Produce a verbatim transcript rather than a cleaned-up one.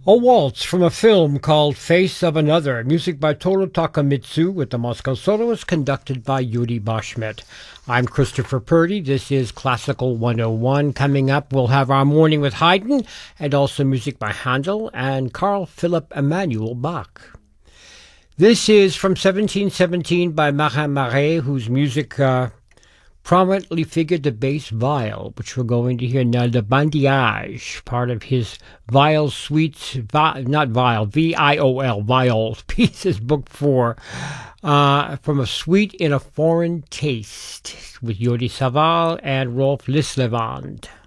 A waltz from a film called Face of Another, music by Toru Takamitsu with the Moscow Soloist conducted by Yuri Bashmet. I'm Christopher Purdy. This is Classical one oh one. Coming up, we'll have our Morning with Haydn and also music by Handel and Carl Philipp Emanuel Bach. This is from seventeen seventeen by Marin Marais, whose music uh, prominently figured the bass viol, which we're going to hear now, the Bandillage, part of his viol suites, vi, not viol, V I O L, viol pieces, book four, uh, from a suite in a foreign taste with Jordi Savall and Rolf Lislevand.